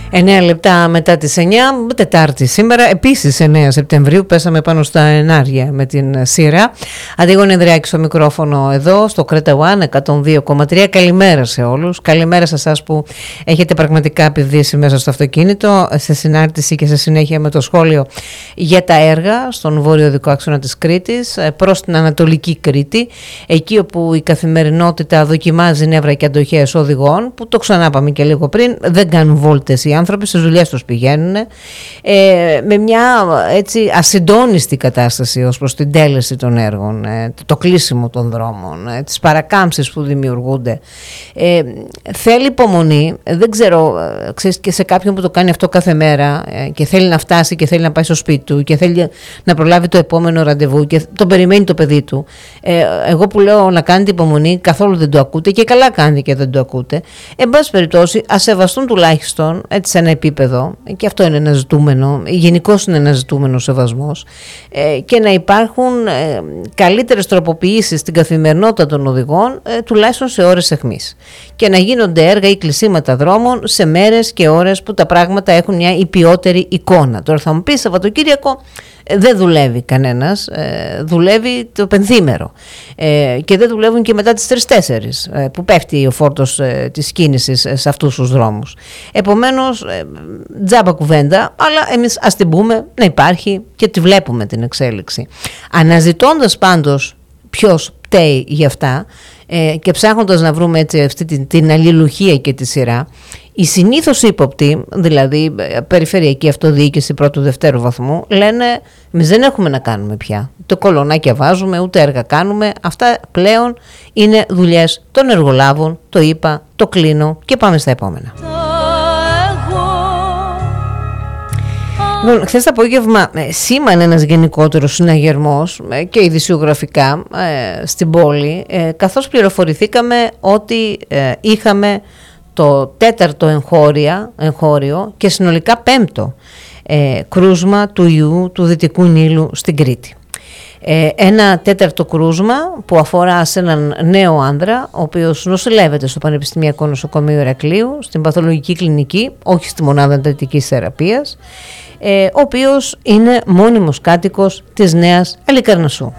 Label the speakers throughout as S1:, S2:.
S1: 9 λεπτά μετά τις 9, Τετάρτη σήμερα, επίσης 9 Σεπτεμβρίου, πέσαμε πάνω στα ενάρια με την σειρά. Αντίγον Ινδριάκη στο μικρόφωνο εδώ, στο Κρέτα One 102,3. Καλημέρα σε όλους. Καλημέρα σε εσάς που έχετε πραγματικά πηδήσει μέσα στο αυτοκίνητο, σε συνάρτηση και σε συνέχεια με το σχόλιο για τα έργα στον βόρειο δικό άξονα της Κρήτης, προς την Ανατολική Κρήτη, εκεί όπου η καθημερινότητα δοκιμάζει νεύρα και αντοχές οδηγών, που το ξανάπαμε και λίγο πριν, δεν κάνουν βόλτες οι άνθρωποι, στις δουλειές τους πηγαίνουν, με μια έτσι ασυντόνιστη κατάσταση ως προς την τέλεση των έργων, το κλείσιμο των δρόμων, τις παρακάμψεις που δημιουργούνται. Θέλει υπομονή, δεν ξέρω, ξέρεις, και σε κάποιον που το κάνει αυτό κάθε μέρα και θέλει να φτάσει και θέλει να πάει στο σπίτι του και θέλει να προλάβει το επόμενο ραντεβού και τον περιμένει το παιδί του. Εγώ που λέω να κάνετε υπομονή, καθόλου δεν το ακούτε και καλά κάνετε και δεν το ακούτε. Εν πάση περιπτώσει, ας σεβαστούν τουλάχιστον έτσι, σε ένα επίπεδο, και αυτό είναι ένα ζητούμενο, γενικώς είναι ένα ζητούμενο σεβασμός, και να υπάρχουν καλύτερες τροποποιήσεις στην καθημερινότητα των οδηγών, τουλάχιστον σε ώρες αιχμής. Και να γίνονται έργα ή κλεισίματα δρόμων σε μέρες και ώρες που τα πράγματα έχουν μια υπιότερη εικόνα. Τώρα θα μου πει, Σαββατοκύριακο δεν δουλεύει κανένας, δουλεύει το πενθήμερο, και δεν δουλεύουν και μετά τις 3-4 που πέφτει ο φόρτος της κίνησης σε αυτούς τους δρόμους. Επομένως, τζάμπα κουβέντα, αλλά εμείς ας την πούμε να υπάρχει και τη βλέπουμε την εξέλιξη. Αναζητώντας πάντως ποιος πταίει γι' αυτά, και ψάχνοντας να βρούμε έτσι αυτή την αλληλουχία και τη σειρά, οι συνήθως ύποπτοι, δηλαδή περιφερειακή αυτοδιοίκηση πρώτου-δευτέρου βαθμού, λένε εμείς δεν έχουμε να κάνουμε πια. Το κολονάκια βάζουμε, ούτε έργα κάνουμε. Αυτά πλέον είναι δουλειές των εργολάβων. Το είπα, το κλείνω και πάμε στα επόμενα. Λοιπόν, χθες το απόγευμα σήμανε ένας γενικότερος συναγερμός και ειδησιογραφικά στην πόλη, καθώς πληροφορηθήκαμε ότι είχαμε το 4ο εγχώριο και συνολικά 5ο κρούσμα του ιού του Δυτικού Νείλου στην Κρήτη. Ένα 4ο κρούσμα που αφορά σε έναν νέο άνδρα, ο οποίος νοσηλεύεται στο Πανεπιστημιακό Νοσοκομείο Ηρακλείου, στην παθολογική κλινική, όχι στη μονάδα εντατικής θεραπείας, ο οποίος είναι μόνιμος κάτοικος της Νέας Αλικαρνασσού.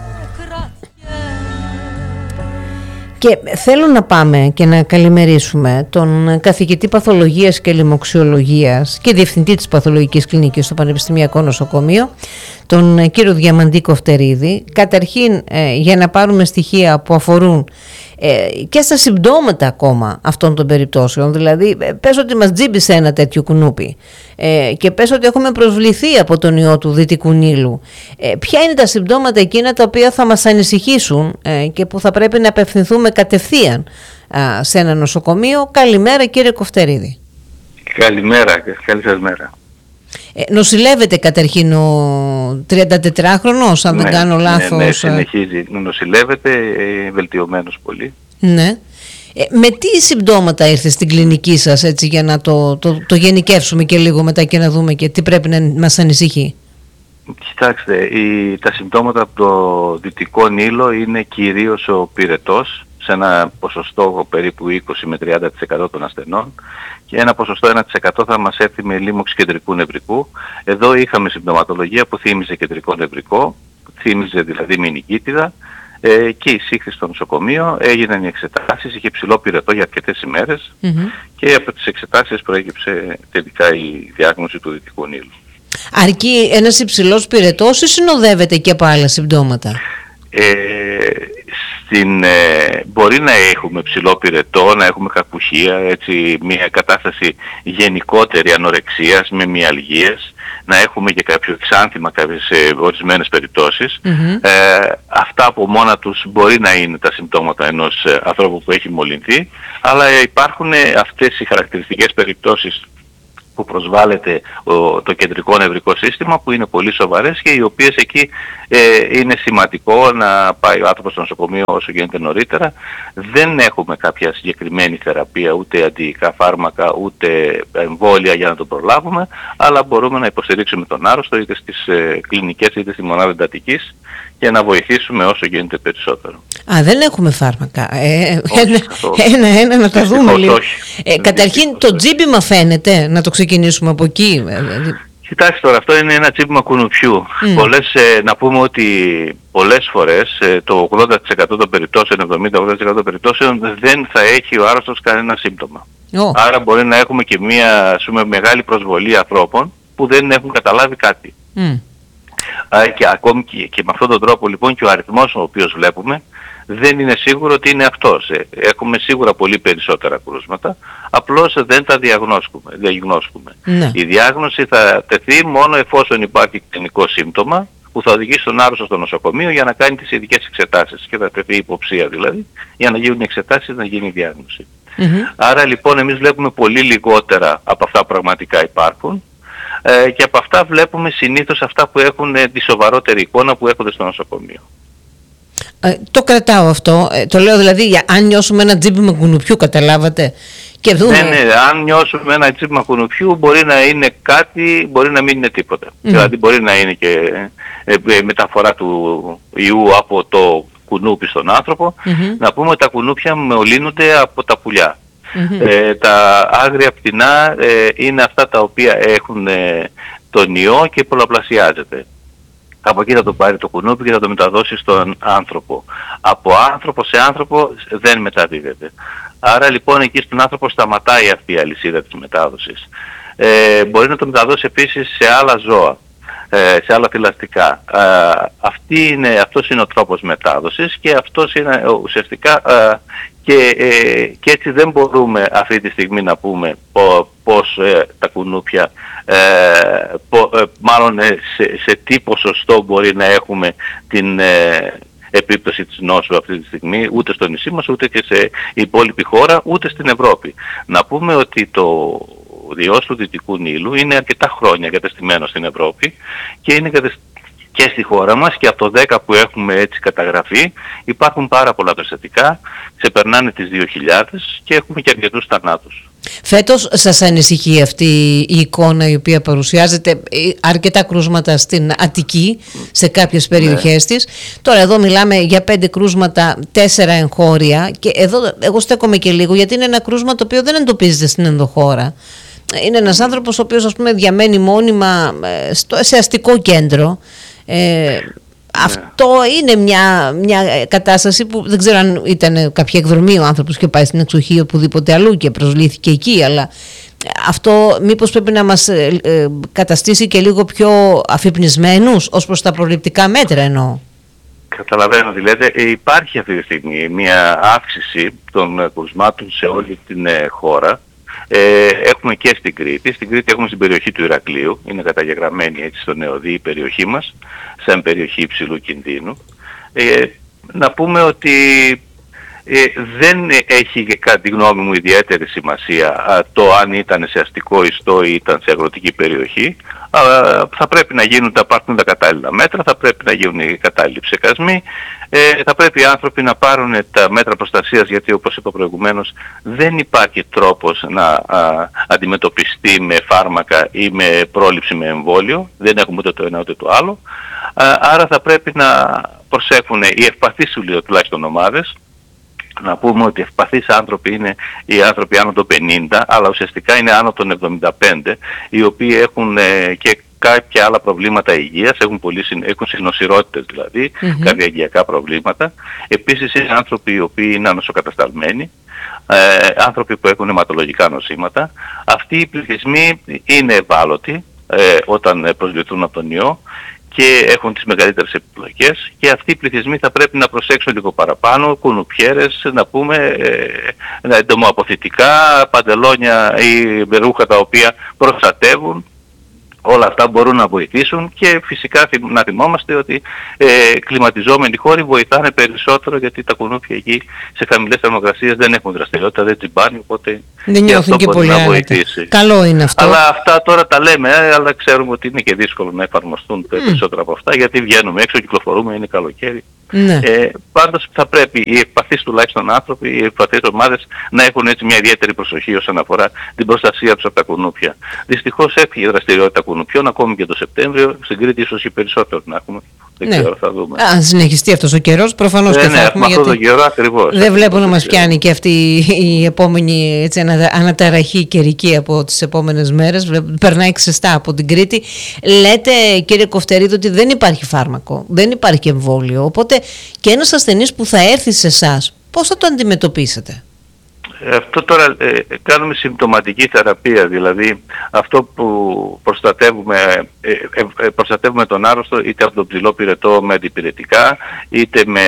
S1: Και θέλω να πάμε και να καλημερίσουμε τον καθηγητή παθολογίας και λοιμοξιολογίας και διευθυντή της παθολογικής κλινικής στο Πανεπιστημιακό Νοσοκομείο, τον κύριο Διαμαντή Κοφτερίδη, καταρχήν για να πάρουμε στοιχεία που αφορούν και στα συμπτώματα ακόμα αυτών των περιπτώσεων. Δηλαδή πες ότι μας τζίμπησε ένα τέτοιο κουνούπι, και πες ότι έχουμε προσβληθεί από τον ιό του Δυτικού Νείλου. Ποια είναι τα συμπτώματα εκείνα τα οποία θα μας ανησυχήσουν και που θα πρέπει να απευθυνθούμε κατευθείαν σε ένα νοσοκομείο? Καλημέρα κύριε Κοφτερίδη.
S2: Καλημέρα και καλή σας μέρα.
S1: Νοσηλεύεται καταρχήν ο 34χρονος, αν δεν κάνω λάθος.
S2: Ναι, συνεχίζει να νοσηλεύεται, βελτιωμένος πολύ.
S1: Ναι. Με τι συμπτώματα ήρθε στην κλινική σας, έτσι, για να το γενικεύσουμε και λίγο μετά και να δούμε και τι πρέπει να μας ανησυχεί?
S2: Κοιτάξτε, τα συμπτώματα από το Δυτικό Νείλο είναι κυρίως ο πυρετός, σε ένα ποσοστό περίπου 20 με 30% των ασθενών, και ένα ποσοστό 1% θα μας έρθει με λίμωξη κεντρικού νευρικού. Εδώ είχαμε συμπτωματολογία που θύμιζε κεντρικό νευρικό, θύμιζε δηλαδή μηνικίτιδα, και εισήχθη στο νοσοκομείο, έγιναν οι εξετάσεις, είχε ψηλό πυρετό για αρκετές ημέρες, και από τις εξετάσεις προέκυψε τελικά η διάγνωση του Δυτικού Νείλου.
S1: Αρκεί ένας υψηλός πυρετός ή συνοδεύεται και από άλλα συμπτώματα?
S2: Μπορεί να έχουμε ψηλό πυρετό, να έχουμε κακουχία, έτσι, μια κατάσταση γενικότερη ανορεξίας με μυαλγίες, να έχουμε και κάποιο εξάνθημα σε ορισμένες περιπτώσεις. Αυτά από μόνα τους μπορεί να είναι τα συμπτώματα ενός ανθρώπου που έχει μολυνθεί, αλλά υπάρχουν αυτές οι χαρακτηριστικές περιπτώσεις που προσβάλλεται το κεντρικό νευρικό σύστημα, που είναι πολύ σοβαρές και οι οποίες εκεί είναι σημαντικό να πάει ο άνθρωπος στο νοσοκομείο όσο γίνεται νωρίτερα. Δεν έχουμε κάποια συγκεκριμένη θεραπεία, ούτε αντιϊκά φάρμακα, ούτε εμβόλια για να το προλάβουμε, αλλά μπορούμε να υποστηρίξουμε τον άρρωστο είτε στις κλινικές είτε στη μονάδα εντατικής και να βοηθήσουμε όσο γίνεται περισσότερο.
S1: Δεν έχουμε φάρμακα. Ένα να τα δούμε λίγο. Καταρχήν το τζίμπημα φαίνεται, να το ξεκινήσουμε από εκεί.
S2: Κοιτάξτε τώρα, αυτό είναι ένα τσίπημα κουνουπιού. Να πούμε ότι πολλές φορές, το 80% των περιπτώσεων, 70-80% των περιπτώσεων, δεν θα έχει ο άρρωστος κανένα σύμπτωμα. Άρα μπορεί να έχουμε και μια μεγάλη προσβολή ανθρώπων που δεν έχουν καταλάβει κάτι. Και ακόμη και με αυτόν τον τρόπο λοιπόν και ο αριθμός ο οποίος βλέπουμε δεν είναι σίγουρο ότι είναι αυτός. Έχουμε σίγουρα πολύ περισσότερα κρούσματα, απλώς δεν τα διαγνώσκουμε. Η διάγνωση θα τεθεί μόνο εφόσον υπάρχει κλινικό σύμπτωμα που θα οδηγήσει τον άρρωστο στο νοσοκομείο για να κάνει τις ειδικές εξετάσεις και θα τεθεί υποψία δηλαδή για να γίνουν οι εξετάσεις, να γίνει η διάγνωση. Άρα λοιπόν εμείς βλέπουμε πολύ λιγότερα από αυτά που πραγματικά υπάρχουν και από αυτά βλέπουμε συνήθως αυτά που έχουν τη σοβαρότερη εικόνα που έρχονται στο νοσοκομείο.
S1: Το κρατάω αυτό, το λέω δηλαδή αν νιώσουμε ένα τζίμπημα κουνουπιού, καταλάβατε, και δούμε... Ναι,
S2: αν νιώσουμε ένα τζίμπημα κουνουπιού μπορεί να είναι κάτι, μπορεί να μην είναι τίποτα. Δηλαδή μπορεί να είναι και μεταφορά του ιού από το κουνούπι στον άνθρωπο. Να πούμε ότι τα κουνούπια μολύνονται από τα πουλιά. Τα άγρια πτηνά είναι αυτά τα οποία έχουν τον ιό και πολλαπλασιάζεται. Από εκεί θα το πάρει το κουνούπι και θα το μεταδώσει στον άνθρωπο. Από άνθρωπο σε άνθρωπο δεν μεταδίδεται. Άρα λοιπόν εκεί στον άνθρωπο σταματάει αυτή η αλυσίδα της μετάδοσης. Μπορεί να το μεταδώσει επίσης σε άλλα ζώα, σε άλλα θηλαστικά. Αυτός είναι ο τρόπος μετάδοσης και αυτός είναι ουσιαστικά και έτσι δεν μπορούμε αυτή τη στιγμή να πούμε πώς τα κουνούπια, μάλλον σε τι ποσοστό μπορεί να έχουμε την επίπτωση της νόσου αυτή τη στιγμή, ούτε στο νησί μας, ούτε και σε υπόλοιπη χώρα, ούτε στην Ευρώπη. Να πούμε ότι το ιός του Δυτικού Νείλου είναι αρκετά χρόνια εγκατεστημένο στην Ευρώπη και είναι και στη χώρα μας, και από το 10 που έχουμε έτσι καταγραφεί υπάρχουν πάρα πολλά περιστατικά, ξεπερνάνε τις 2.000 και έχουμε και αρκετούς θανάτους.
S1: Φέτος σας ανησυχεί αυτή η εικόνα η οποία παρουσιάζεται, αρκετά κρούσματα στην Αττική, σε κάποιες περιοχές της. Τώρα εδώ μιλάμε για 5 κρούσματα, 4 εγχώρια, και εδώ εγώ στέκομαι και λίγο γιατί είναι ένα κρούσμα το οποίο δεν εντοπίζεται στην ενδοχώρα. Είναι ένας άνθρωπος ο οποίος, ας πούμε, διαμένει μόνιμα σε αστικό κέντρο. Αυτό είναι μια κατάσταση που δεν ξέρω αν ήταν κάποια εκδρομή ο άνθρωπος και πάει στην εξοχή οπουδήποτε αλλού και προσλήθηκε εκεί, αλλά αυτό μήπως πρέπει να μας καταστήσει και λίγο πιο αφυπνισμένους ως προς τα προληπτικά μέτρα εννοώ.
S2: Καταλαβαίνω, δηλαδή υπάρχει αυτή τη στιγμή μια αύξηση των κρουσμάτων σε όλη την χώρα. Έχουμε και στην Κρήτη. Στην Κρήτη έχουμε στην περιοχή του Ηρακλείου. Είναι καταγεγραμμένη έτσι στο Νεοδί η περιοχή μας, σαν περιοχή υψηλού κινδύνου. Να πούμε ότι δεν έχει κατά τη γνώμη μου ιδιαίτερη σημασία το αν ήταν σε αστικό ιστό ή ήταν σε αγροτική περιοχή. Θα πρέπει να γίνουν τα κατάλληλα μέτρα, θα πρέπει να γίνουν οι κατάλληλοι ψεκασμοί, θα πρέπει οι άνθρωποι να πάρουν τα μέτρα προστασίας, γιατί όπως είπα προηγουμένως δεν υπάρχει τρόπος να αντιμετωπιστεί με φάρμακα ή με πρόληψη με εμβόλιο, δεν έχουμε ούτε το ένα ούτε το άλλο. Άρα θα πρέπει να προσέχουν οι ευπαθείς τουλάχιστον ομάδες. Να πούμε ότι ευπαθείς άνθρωποι είναι οι άνθρωποι άνω των 50, αλλά ουσιαστικά είναι άνω των 75, οι οποίοι έχουν και κάποια άλλα προβλήματα υγείας, έχουν συνοσυρότητες δηλαδή, καρδιαγγειακά προβλήματα. Επίσης είναι άνθρωποι οι οποίοι είναι ανοσοκατασταλμένοι, άνθρωποι που έχουν αιματολογικά νοσήματα. Αυτοί οι πληθυσμοί είναι ευάλωτοι όταν προσβληθούν από τον ιό και έχουν τις μεγαλύτερες επιλογές, και αυτοί οι πληθυσμοί θα πρέπει να προσέξουν λίγο παραπάνω, κουνουπιέρες, να πούμε, εντομοαποθητικά, παντελόνια ή ρούχα τα οποία προστατεύουν. Όλα αυτά μπορούν να βοηθήσουν, και φυσικά να θυμόμαστε ότι κλιματιζόμενοι χώροι βοηθάνε περισσότερο, γιατί τα κουνούπια εκεί σε χαμηλές θερμοκρασίες δεν έχουν δραστηριότητα, δεν τσιμπάνε, οπότε
S1: δεν νιώθουν και πολύ να βοηθήσει. Καλό είναι αυτό.
S2: Αλλά αυτά τώρα τα λέμε, αλλά ξέρουμε ότι είναι και δύσκολο να εφαρμοστούν περισσότερα από αυτά, γιατί βγαίνουμε έξω, κυκλοφορούμε, είναι καλοκαίρι. Ναι. Πάντως θα πρέπει οι ευπαθείς τουλάχιστον άνθρωποι, οι ευπαθείς ομάδες να έχουν έτσι μια ιδιαίτερη προσοχή όσον αφορά την προστασία τους από τα κουνούπια. Δυστυχώς έφυγε η δραστηριότητα κουνουπιών ακόμη και το Σεπτέμβριο, στην Κρήτη ίσως και περισσότερο να έχουμε. Δεν ξέρω, θα δούμε.
S1: Αν συνεχιστεί αυτός ο καιρός, προφανώς και θα έχουμε.
S2: Αυτό το καιρό ακριβώς.
S1: Δεν βλέπω να μας πιάνει και αυτή η επόμενη αναταραχή καιρική από τις επόμενες μέρες. Περνάει ξεστά από την Κρήτη. Λέτε, κύριε Κοφτερίδη, ότι δεν υπάρχει φάρμακο, δεν υπάρχει εμβόλιο. Οπότε και ένας ασθενής που θα έρθει σε εσάς, πώς θα το αντιμετωπίσετε?
S2: Αυτό τώρα κάνουμε συμπτωματική θεραπεία, δηλαδή αυτό που προστατεύουμε τον άρρωστο είτε από τον ψηλό πυρετό με αντιπυρετικά, είτε με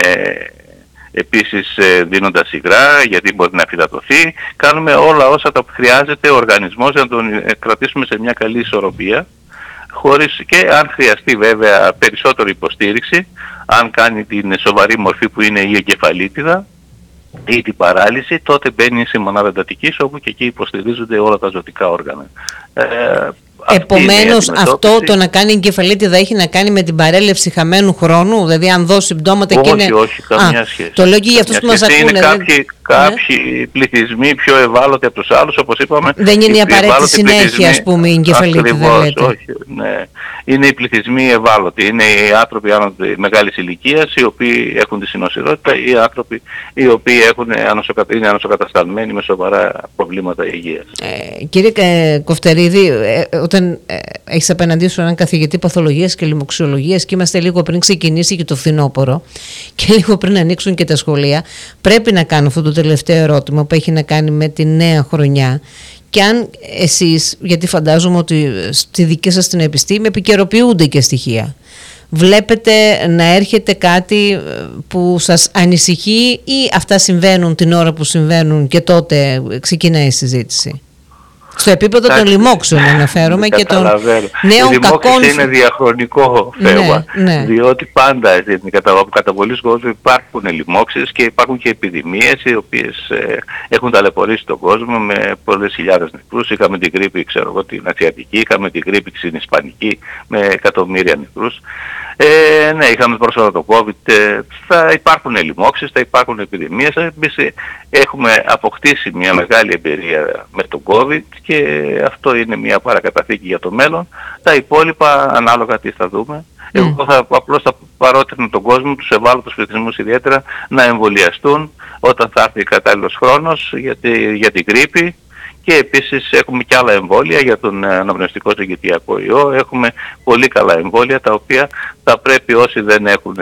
S2: επίσης δίνοντας υγρά γιατί μπορεί να φυδατωθεί. Κάνουμε όλα όσα τα χρειάζεται ο οργανισμός για να τον κρατήσουμε σε μια καλή ισορροπία, χωρίς και αν χρειαστεί βέβαια περισσότερη υποστήριξη, αν κάνει την σοβαρή μορφή που είναι η εγκεφαλίτιδα ή την παράλυση, τότε μπαίνει σε μονάδα εντατικής, όπου και εκεί υποστηρίζονται όλα τα ζωτικά όργανα.
S1: Επομένως, αυτό το να κάνει εγκεφαλίτιδα έχει να κάνει με την παρέλευση χαμένου χρόνου, δηλαδή αν δώσει συμπτώματα και είναι...
S2: Όχι, καμία σχέση.
S1: Το λέω και για αυτούς που μας ακούνε.
S2: Είναι κάποιοι πληθυσμοί πιο ευάλωτοι από τους άλλους, όπως είπαμε.
S1: Δεν είναι η απαραίτητη συνέχεια, ας πούμε, η εγκεφαλίτιδα.
S2: Όχι, ναι. Είναι οι πληθυσμοί ευάλωτοι. Είναι οι άνθρωποι μεγάλης ηλικίας, οι οποίοι έχουν τη συνοσηρότητα, ή οι άνθρωποι οι οποίοι είναι ανοσοκατασταλμένοι με σοβαρά προβλήματα υγείας.
S1: Κύριε Κοφτερίδη, όταν έχεις απέναντί σου έναν καθηγητή παθολογίας και λοιμοξιολογίας και είμαστε λίγο πριν ξεκινήσει και το φθινόπωρο και λίγο πριν ανοίξουν και τα σχολεία, πρέπει να κάνω αυτό το τελευταίο ερώτημα που έχει να κάνει με τη νέα χρονιά. Και αν εσείς, γιατί φαντάζομαι ότι στη δική σας την επιστήμη επικαιροποιούνται και στοιχεία, βλέπετε να έρχεται κάτι που σας ανησυχεί ή αυτά συμβαίνουν την ώρα που συμβαίνουν και τότε ξεκινάει η συζήτηση? Στο επίπεδο των λοιμόξεων αναφέρομαι και των νέων κακών.
S2: Είναι διαχρονικό θέμα, διότι πάντα από καταβολής του κόσμου υπάρχουν λοιμόξεις και υπάρχουν και επιδημίες οι οποίες έχουν ταλαιπωρήσει τον κόσμο με πολλές χιλιάδες νεκρούς. Είχαμε την γρίπη, ξέρω εγώ, την Ασιατική, είχαμε την γρίπη την Ισπανική με εκατομμύρια νεκρούς. Ναι, είχαμε πρόσφατα το COVID, θα υπάρχουν λοιμόξεις, θα υπάρχουν επιδημίες. Εμείς έχουμε αποκτήσει μια μεγάλη εμπειρία με το COVID και αυτό είναι μια παρακαταθήκη για το μέλλον. Τα υπόλοιπα ανάλογα τι θα δούμε. Εγώ απλώς θα παρότρινα τον κόσμο, τους ευάλωτους πληθυσμούς ιδιαίτερα, να εμβολιαστούν όταν θα έρθει κατάλληλος χρόνος για την γρίπη. Και επίσης έχουμε και άλλα εμβόλια για τον αναπνευστικό συγκητιακό ιό. Έχουμε πολύ καλά εμβόλια τα οποία θα πρέπει όσοι δεν έχουν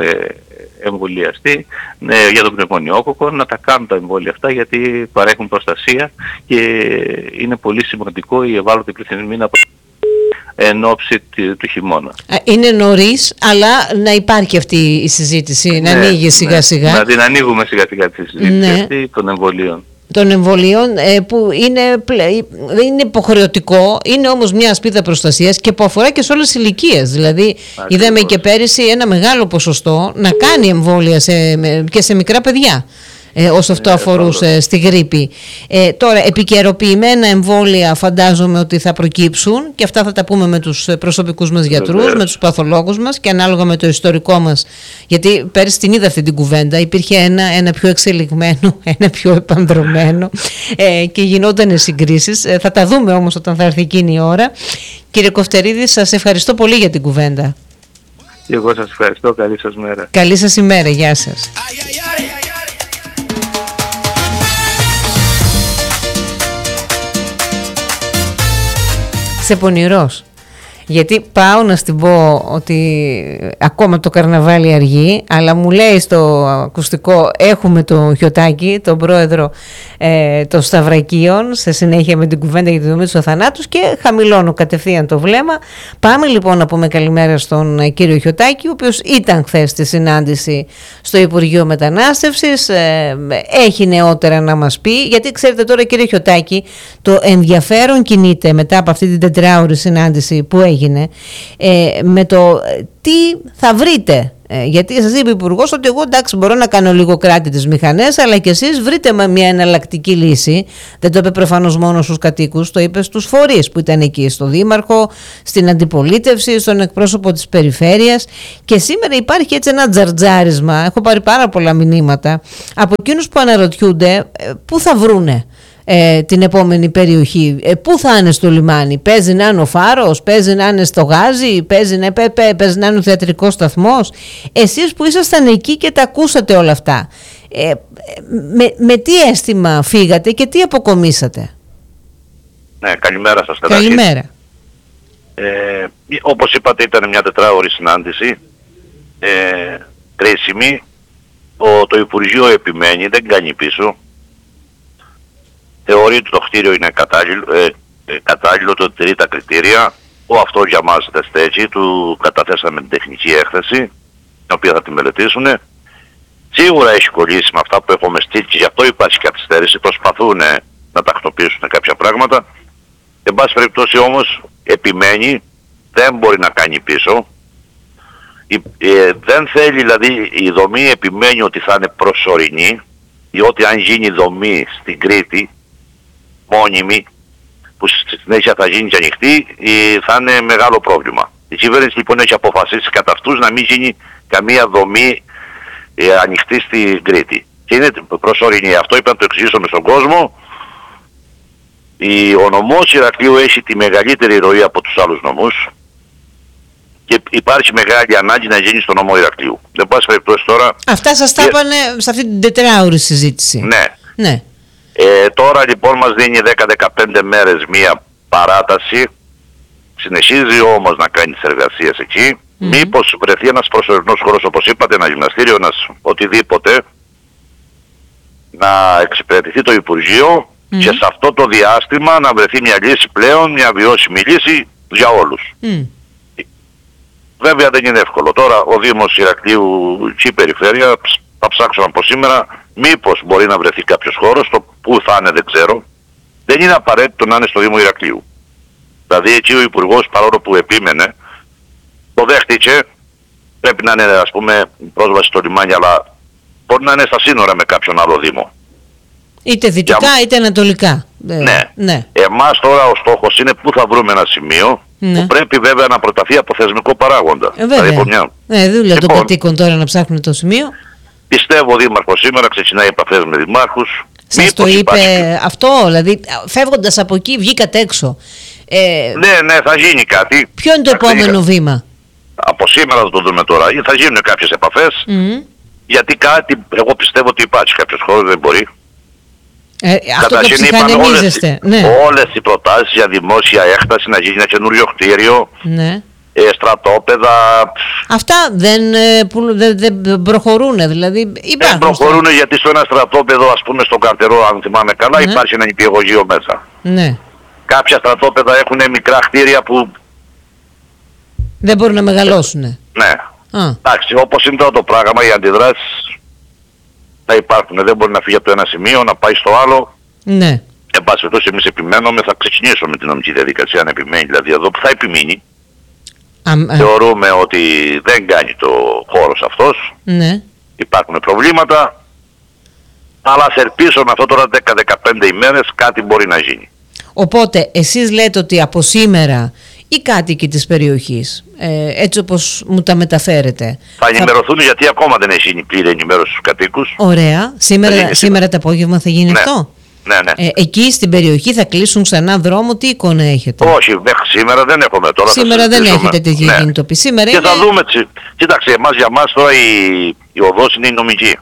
S2: εμβολιαστεί για τον πνευμονιόκοκο να τα κάνουν τα εμβόλια αυτά, γιατί παρέχουν προστασία και είναι πολύ σημαντικό οι ευάλωτοι πληθυσμοί να εν ώψη του χειμώνα. Είναι
S1: νωρίς, αλλά να υπάρχει αυτή η συζήτηση, να ανοίγει σιγά σιγά.
S2: Να την ανοίγουμε σιγά σιγά τη συζήτηση αυτή των εμβολίων.
S1: Των εμβολίων που δεν είναι υποχρεωτικό, είναι όμως μια ασπίδα προστασίας και που αφορά και σε όλες τις ηλικίες. Δηλαδή είδαμε και πέρυσι ένα μεγάλο ποσοστό να κάνει εμβόλια και σε μικρά παιδιά. Όσο αυτό αφορούσε στη γρίπη. Τώρα, επικαιροποιημένα εμβόλια φαντάζομαι ότι θα προκύψουν και αυτά θα τα πούμε με τους προσωπικούς μας γιατρούς, με τους παθολόγους μας και ανάλογα με το ιστορικό μας. Γιατί πέρυσι την είδα αυτή την κουβέντα. Υπήρχε ένα πιο εξελιγμένο, ένα πιο επανδρωμένο και γινόταν συγκρίσεις. Θα τα δούμε όμως όταν θα έρθει εκείνη η ώρα. Κύριε Κοφτερίδη, σας ευχαριστώ πολύ για την κουβέντα.
S2: Και εγώ σας ευχαριστώ. Καλή σας μέρα.
S1: Καλή σας ημέρα. Γεια σας. Είσαι πονηρός. Γιατί πάω να στην πω ότι ακόμα το καρναβάλι αργεί, αλλά μου λέει στο ακουστικό έχουμε το Χιωτάκη, τον πρόεδρο των Σταυρακίων, σε συνέχεια με την κουβέντα για τη δομή του θανάτους και χαμηλώνω κατευθείαν το βλέμμα. Πάμε λοιπόν να πούμε καλημέρα στον κύριο Χιωτάκη, ο οποίος ήταν χθες στη συνάντηση στο Υπουργείο Μετανάστευσης, έχει νεότερα να μας πει, γιατί ξέρετε τώρα κύριε Χιωτάκη, το ενδιαφέρον κινείται μετά από αυτή την 4ωρη συνάντηση που έγινε με το τι θα βρείτε. Γιατί σας είπε ο Υπουργός ότι εγώ εντάξει μπορώ να κάνω λίγο κράτη τις μηχανές, αλλά και εσείς βρείτε μια εναλλακτική λύση. Δεν το είπε προφανώς μόνο στους κατοίκους, το είπε στους φορείς που ήταν εκεί, στο Δήμαρχο, στην αντιπολίτευση, στον εκπρόσωπο της περιφέρειας. Και σήμερα υπάρχει έτσι ένα τζαρτζάρισμα. Έχω πάρει πάρα πολλά μηνύματα από εκείνους που αναρωτιούνται πού θα βρούνε την επόμενη περιοχή. Πού θα είναι στο λιμάνι? Παίζει να είναι ο Φάρος, παίζει να είναι στο Γάζι, παίζει να είναι ο θεατρικός σταθμός? Εσείς που ήσασταν εκεί και τα ακούσατε όλα αυτά, με τι αίσθημα φύγατε και τι αποκομίσατε?
S2: Ναι, καλημέρα σας.
S1: Καλημέρα.
S2: Όπως είπατε, ήταν μια 4ωρη συνάντηση, κρίσιμη. Το Υπουργείο επιμένει, δεν κάνει πίσω. Θεωρεί ότι το κτίριο είναι κατάλληλο, το τηρεί τα κριτήρια. Αυτό για μας δεν στέκει. Του καταθέσαμε την τεχνική έκθεση, την οποία θα τη μελετήσουν. Σίγουρα έχει κολλήσει με αυτά που έχουμε στείλει και γι' αυτό υπάρχει καθυστέρηση. Προσπαθούν να τακτοποιήσουν κάποια πράγματα. Εν πάση περιπτώσει όμως επιμένει, δεν μπορεί να κάνει πίσω. Δεν θέλει, δηλαδή η δομή επιμένει ότι θα είναι προσωρινή, διότι αν γίνει δομή στην Κρήτη μόνιμη, που στη συνέχεια θα γίνει και ανοιχτή, θα είναι μεγάλο πρόβλημα. Η κυβέρνηση λοιπόν έχει αποφασίσει κατά αυτούς να μην γίνει καμία δομή ανοιχτή στην Κρήτη. Και είναι προσωρινή. Αυτό είπα να το εξηγήσουμε στον κόσμο. Ο νομός Ηρακλείου έχει τη μεγαλύτερη ροή από τους άλλους νομούς και υπάρχει μεγάλη ανάγκη να γίνει στο νόμο Ηρακλείου. Δεν πάση περιπτώσει τώρα...
S1: Αυτά σας τα είπανε σε αυτή την 4ωρη συζήτηση.
S2: Ναι. Τώρα λοιπόν μας δίνει 10-15 μέρες μία παράταση. Συνεχίζει όμως να κάνει τις εργασίες εκεί. Μήπως βρεθεί ένας προσωρινός χώρος, όπως είπατε, ένα γυμναστήριο, ένας οτιδήποτε, να εξυπηρετηθεί το Υπουργείο και σε αυτό το διάστημα να βρεθεί μια λύση πλέον, μια βιώσιμη λύση για όλους. Βέβαια δεν είναι εύκολο. Τώρα ο Δήμος Ηρακλείου και η Περιφέρεια θα ψάξουν από σήμερα μήπως μπορεί να βρεθεί κάποιος χώρος, το που θα είναι δεν ξέρω. Δεν είναι απαραίτητο να είναι στο Δήμο Ηρακλείου. Δηλαδή εκεί ο Υπουργός, παρόλο που επίμενε, το δέχτηκε, πρέπει να είναι ας πούμε πρόσβαση στο λιμάνι, αλλά μπορεί να είναι στα σύνορα με κάποιον άλλο Δήμο.
S1: Είτε δυτικά είτε ανατολικά.
S2: Ναι. Εμάς τώρα ο στόχος είναι πού θα βρούμε ένα σημείο που πρέπει βέβαια να προταθεί από θεσμικό παράγοντα.
S1: Δούλια των κατοίκων τώρα να ψάχνουν το σημείο. Πιστεύω
S2: ο Δήμαρχος σήμερα ξεκινάει επαφές με δημάρχους.
S1: Σας το είπε αυτό, δηλαδή φεύγοντας από εκεί βγήκατε έξω?
S2: Ναι, θα γίνει κάτι.
S1: Ποιο είναι το επόμενο βήμα?
S2: Από σήμερα θα το δούμε τώρα. Θα γίνουν κάποιες επαφές. Γιατί κάτι, εγώ πιστεύω ότι υπάρχει κάποιος χώρος, δεν μπορεί.
S1: Αυτό το ψυχανεμίζεστε.
S2: Όλες οι προτάσεις για δημόσια έκταση, να γίνει ένα καινούριο κτίριο, στρατόπεδα.
S1: Αυτά δεν προχωρούν, δηλαδή υπάρχουν.
S2: Δεν προχωρούν γιατί στο ένα στρατόπεδο, ας πούμε στον Καρτερό, αν θυμάμαι καλά, υπάρχει ένα νηπιαγωγείο μέσα.
S1: Ναι.
S2: Κάποια στρατόπεδα έχουν μικρά κτίρια που
S1: δεν μπορούν να μεγαλώσουν.
S2: Ναι. Εντάξει, όπως είναι τώρα το πράγμα, οι αντιδράσεις θα υπάρχουν. Δεν μπορεί να φύγει από το ένα σημείο, να πάει στο άλλο.
S1: Ναι.
S2: Εν πάση περιπτώσει, εμείς επιμένουμε, θα ξεκινήσουμε την νομική διαδικασία, αν επιμένει δηλαδή εδώ που θα επιμείνει. Θεωρούμε ότι δεν κάνει το χώρος αυτός.
S1: Ναι.
S2: Υπάρχουν προβλήματα. Αλλά ας ελπίσουμε αυτό τώρα 10-15 ημέρες κάτι μπορεί να γίνει.
S1: Οπότε εσείς λέτε ότι από σήμερα οι κάτοικοι της περιοχής, έτσι όπως μου τα μεταφέρετε,
S2: θα ενημερωθούν γιατί ακόμα δεν έχει γίνει πλήρη ενημέρωση στους κατοίκους.
S1: Ωραία. Σήμερα το απόγευμα θα γίνει αυτό.
S2: Ναι.
S1: Εκεί στην περιοχή θα κλείσουν ξανά δρόμο, τι εικόνα έχετε?
S2: Όχι, μέχρι σήμερα δεν έχουμε τώρα.
S1: Σήμερα δεν έχετε τέτοια κινητοποίηση. Σήμερα
S2: και θα δούμε. Κοίταξε, για μας τώρα η οδός είναι η νομική.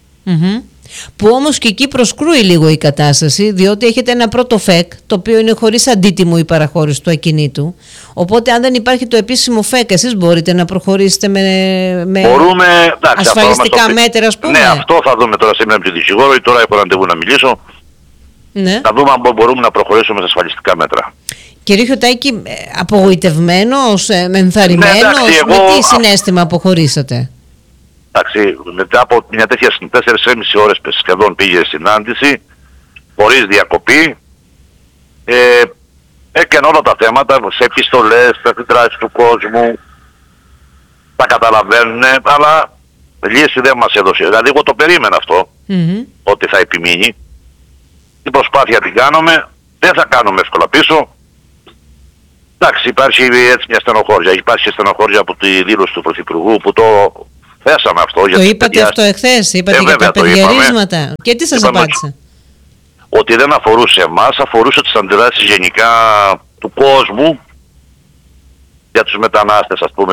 S1: Που όμως και εκεί προσκρούει λίγο η κατάσταση, διότι έχετε ένα πρώτο ΦΕΚ, το οποίο είναι χωρίς αντίτιμο η παραχώρηση του ακινήτου. Οπότε αν δεν υπάρχει το επίσημο ΦΕΚ, εσείς μπορείτε να προχωρήσετε με ασφαλιστικά μέτρα, ας πούμε.
S2: Ναι, αυτό θα δούμε τώρα σήμερα με τον δικηγόρο, ή τώρα έχω ραντεβού να μιλήσω.
S1: Ναι.
S2: Θα δούμε αν μπορούμε να προχωρήσουμε με ασφαλιστικά μέτρα.
S1: Κύριε Χιωτάκη, απογοητευμένος, ενθαρρυμένος, με τι συναίσθημα αποχωρήσατε?
S2: Εντάξει, μετά από μια τέτοια 4,5 ώρες σχεδόν πήγε συνάντηση, χωρίς διακοπή, έκανε όλα τα θέματα, σε επιστολές, σε αντιδράσεις του κόσμου, τα καταλαβαίνουν, αλλά λύση δεν μας έδωσε. Δηλαδή εγώ το περίμενα αυτό, ότι θα επιμείνει. Την προσπάθεια την κάνουμε, δεν θα κάνουμε εύκολα πίσω. Εντάξει, υπάρχει έτσι μια στενοχώρια, υπάρχει στενοχώρια από τη δήλωση του Πρωθυπουργού που το θέσαμε αυτό.
S1: Το είπατε αυτό εχθές, είπατε για τα παιδιαρίσματα. Και τι σας απάντησε?
S3: ότι δεν αφορούσε εμάς, αφορούσε τις αντιδράσεις γενικά του κόσμου για τους μετανάστες, ας πούμε,